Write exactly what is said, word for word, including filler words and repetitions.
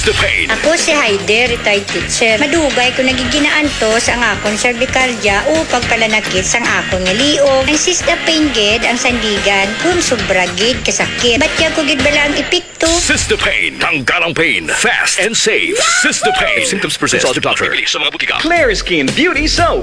Sister Pain. Ako si Heidi, retired teacher. Madugay ko nagiginaan to sa ang akong cervicalgia o pagpalanakit sa ang akong ngaliog. Ang sister pain gid ang sandigan kung sobra gid kasakit. Ba't kaya ko gid bala ang epekto? Sister Pain. Tanggalang pain. Fast and safe. Sister Pain. If symptoms persist, consult your doctor. Sa mga butika. Clear Skin Beauty Soap.